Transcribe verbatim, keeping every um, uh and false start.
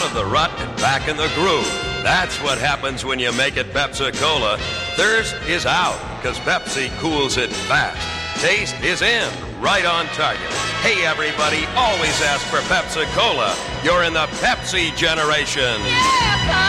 out of the rut and back in the groove. That's what happens when you make it Pepsi-Cola. Thirst is out, because Pepsi cools it fast. Taste is in, right on target. Hey, everybody, always ask for Pepsi-Cola. You're in the Pepsi generation. Yeah,